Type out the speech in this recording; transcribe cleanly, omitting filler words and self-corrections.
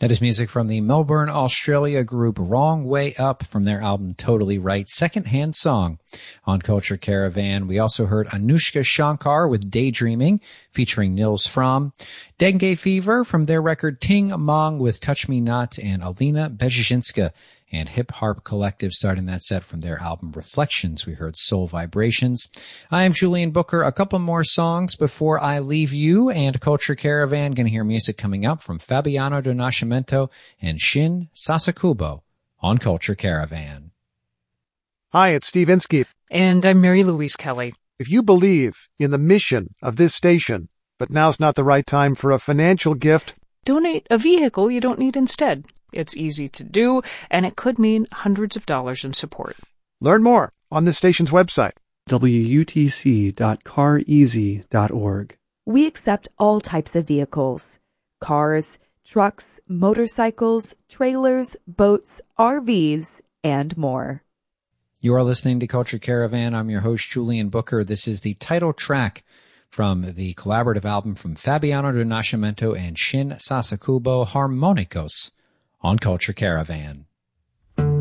That is music from the Melbourne, Australia group Wrong Way Up from their album Totally Right, Secondhand Song on Culture Caravan. We also heard Anushka Shankar with Daydreaming featuring Nils Fromm, Dengue Fever from their record Ting Mong with Touch Me Not, and Alina Bezhinska and Hip Harp Collective starting that set from their album Reflections. We heard Soul Vibrations. I am Julian Booker. A couple more songs before I leave you and Culture Caravan. Going to hear music coming up from Fabiano Do Nascimento and Shin Sasakubo on Culture Caravan. Hi, it's Steve Inskeep. And I'm Mary Louise Kelly. If you believe in the mission of this station, but now's not the right time for a financial gift, donate a vehicle you don't need instead. It's easy to do, and it could mean hundreds of dollars in support. Learn more on this station's website, wutc.careasy.org. We accept all types of vehicles: cars, trucks, motorcycles, trailers, boats, RVs, and more. You are listening to Culture Caravan. I'm your host, Julian Booker. This is the title track from the collaborative album from Fabiano Do Nascimento and Shin Sasakubo, Harmonicos, on Culture Caravan.